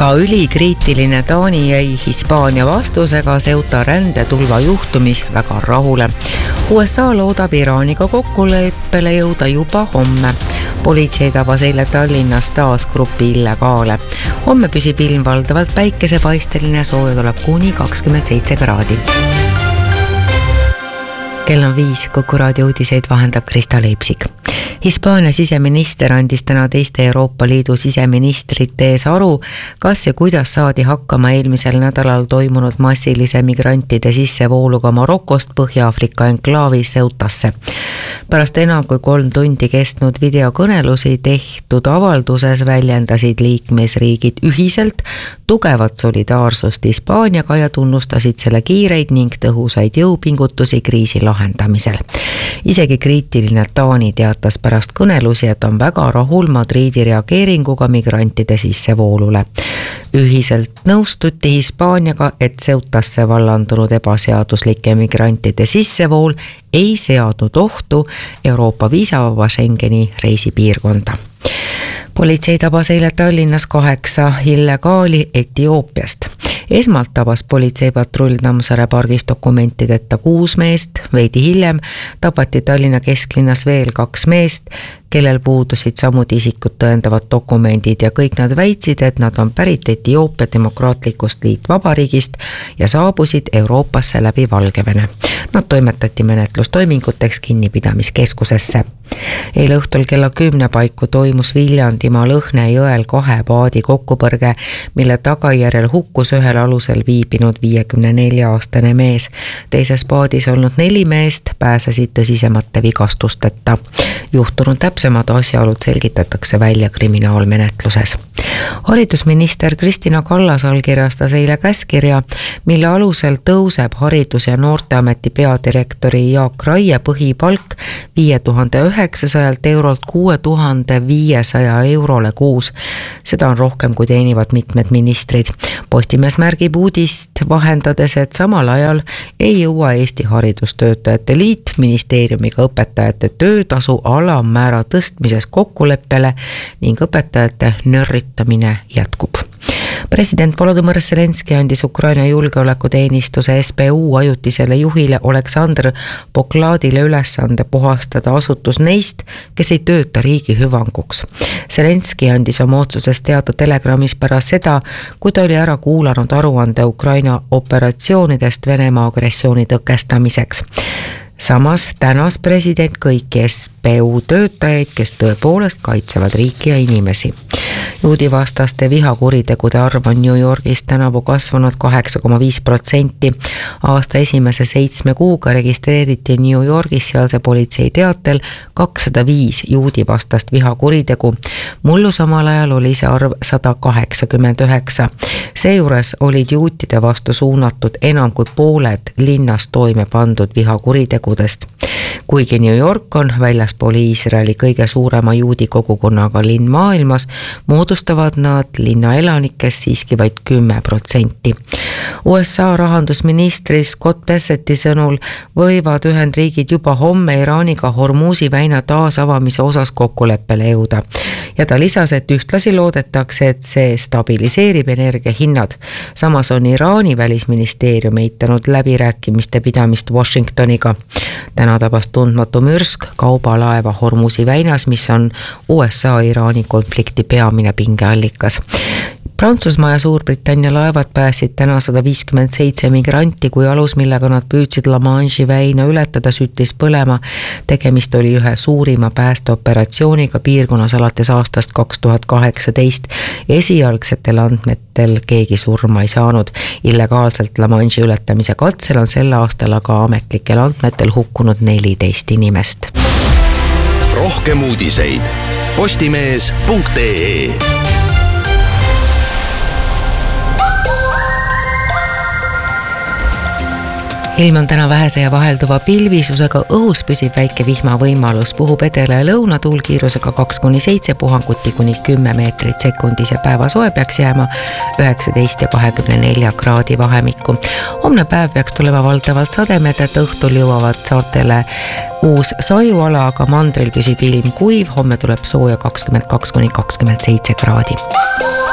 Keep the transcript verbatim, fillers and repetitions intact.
Aga ülikriitiline Taani jäi Hispaania vastusega Ceuta rändetulva juhtumis väga rahule. U S A loodab Iraaniga kokkuleppele jõuda juba homme. Politsei tabas eile Tallinnas taas grupi illegaale. Homme püsib ilm valdavalt päikesepaisteline, sooja tuleb kuni kakskümmend seitse kraadi. Kell on viis, Kuku raadio uudiseid vahendab Krista Leipsik. Hispaania siseminister andis täna teiste Euroopa Liidu siseministrite ees aru, kas ja kuidas saadi hakkama eelmisel nädalal toimunud massilise migrantide sissevooluga Marokost Põhja-Afrika enklaavi Ceutasse. Pärast enam kui kolm tundi kestnud videokõnelusi tehtud avalduses väljendasid liikmesriigid ühiselt tugevat solidaarsust Hispaaniaga ja tunnustasid selle kiireid ning tõhusaid jõupingutusi kriisi lahendamisel. Isegi kriitiline Taani teatas pärast kõnelusi, et on väga rahul Madridi reageeringuga migrantide sissevoolule. Ühiselt nõustuti Hispaaniaga, et Ceutasse vallandunud ebaseaduslike migrantide sissevool ei seadnud ohtu Euroopa viisavaba Schengeni reisipiirkonda. Politsei tabas eile Tallinnas kaheksa illegaali Etioopiast. Esmalt tabas politseipatrull Tammsaare pargis dokumentideta kuus meest, veidi hiljem tabati Tallinna kesklinnas veel kaks meest, kellel puudusid samuti isikut tõendavad dokumendid ja kõik nad väitsid, et nad on pärit Etioopia demokraatlikust liitvabariigist ja saabusid Euroopasse läbi Valgevene. Nad toimetati menetlustoiminguteks kinnipidamiskeskusesse. Eile õhtul kella kümne paiku toimus Viljandimaa Lõhne jõel kahe paadi kokkupõrge, mille tagajärjel hukkus ühel alusel viibinud viiekümne nelja aastane mees. Teises paadis olnud neli meest pääsesid tõsisemate vigastusteta. Juhtunud täpsemad asjaolud selgitatakse välja kriminaalmenetluses. Haridusminister Kristina Kallas allkirjastas eile käskirja, mille alusel tõuseb Haridus- ja Noorteameti peadirektori Jaak Raie põhipalk viie tuhande üheksasajalt eurolt kuue tuhande viiesaja eurole kuus. Seda on rohkem kui teenivad mitmed ministrid. Postimees märgib uudist vahendades, et samal ajal ei jõua Eesti Haridustöötajate Liit ministeeriumiga õpetajate töötasu alammäära tõstmises kokkuleppele ning õpetajate nörritamine jätkub. President Volodymyr Zelenski andis Ukraina julgeolekuteenistuse S B U ajutisele juhile Oleksandr Pokladile ülesande puhastada asutus neist, kes ei tööta riigi hüvanguks. Zelenski andis oma otsusest teada Telegramis pärast seda, kui ta oli ära kuulanud aruande Ukraina operatsioonidest Venemaa agressiooni tõkestamiseks. Samas tänas president kõiki S B U töötajaid, kes tõepoolest kaitsevad riiki ja inimesi. Juudivastaste vihakuritegude arv on New Yorgis tänavu kasvanud kaheksa koma viis protsenti. Aasta esimese seitsme kuuga registreeriti New Yorgis sealse politsei teatel kakssada viis juudivastast vihakuritegu. Mullu samal ajal oli see arv sada kaheksakümmend üheksa. Seejuures olid juutide vastu suunatud enam kui pooled linnas toime pandud vihakuritegudest. Kuigi New York on väljaspool Iisraeli kõige suurema juudi kogukonnaga linn maailmas, moodustavad nad linna elanikest siiski vaid kümme protsenti. U S A rahandusministri Scott Bessetti sõnul võivad Ühendriigid juba homme Iraaniga Hormuzi väina taasavamise osas kokkuleppele jõuda. Ja ta lisas, et ühtlasi loodetakse, et see stabiliseerib energiahinnad. Samas on Iraani välisministeerium eitanud läbirääkimiste pidamist Washingtoniga. Täna tabas tundmatu mürsk kaubalaeva Hormuzi väinas, mis on U S A-Iraani konflikti peamine pingeallikas. Prantsusmaa ja Suurbritannia laevad pääsid täna sada viiskümmend seitse migranti, kui alus, millega nad püüdsid La Manche'i väina ületada, süttis põlema. Tegemist oli ühe suurima päästeoperatsiooniga piirkonnas alates aastast kaks tuhat kaheksateist. Esialgsetel andmetel keegi surma ei saanud. Illegaalselt La Manche'i ületamise katsel on sel aastal aga ametlikel andmetel hukkunud neliteist inimest. Rohkem uudiseid postimees punkt ee. Ilm on täna vähese ja vahelduva pilvisusega, õhus püsib väike vihma võimalus, puhub edela ja lõunatuul kiirusega kaks kuni seitse, puhanguti kuni kümme meetrit sekundis ja päeva soe peaks jääma üheksateist ja kahekümne nelja kraadi vahemikku. Homne päev peaks tulema valdavalt sademed, et õhtul jõuavad saartele uus sajuala, aga mandril püsib ilm kuiv, homme tuleb sooja kakskümmend kaks kuni kakskümmend seitse kraadi.